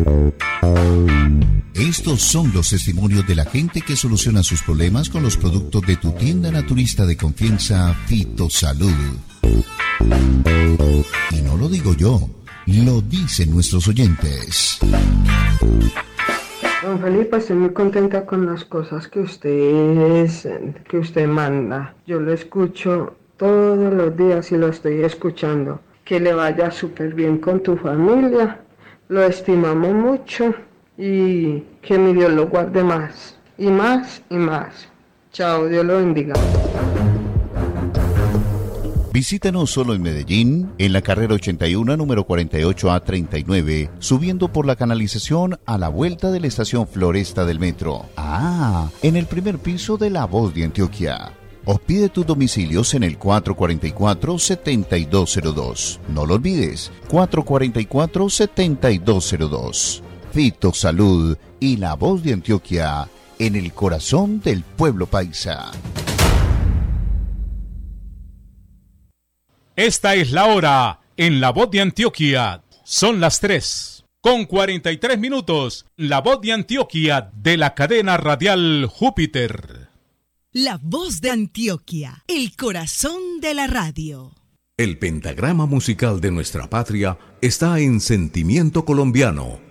Estos son los testimonios de la gente que soluciona sus problemas con los productos de tu tienda naturista de confianza, Fitosalud. Y no lo digo yo, lo dicen nuestros oyentes. Don Felipe, estoy muy contenta con las cosas que usted manda. Yo lo escucho todos los días y lo estoy escuchando. Que le vaya súper bien con tu familia. Lo estimamos mucho y que mi Dios lo guarde más y más y más. Chao, Dios lo bendiga. Visítanos solo en Medellín, en la carrera 81, número 48A39, subiendo por la canalización a la vuelta de la estación Floresta del metro. En el primer piso de La Voz de Antioquia. O pide tus domicilios en el 444-7202. No lo olvides, 444-7202. Fitosalud y La Voz de Antioquia, en el corazón del pueblo paisa. Esta es la hora en La Voz de Antioquia. Son las 3:43. La Voz de Antioquia de la cadena radial Júpiter. La Voz de Antioquia, el corazón de la radio. El pentagrama musical de nuestra patria está en Sentimiento Colombiano,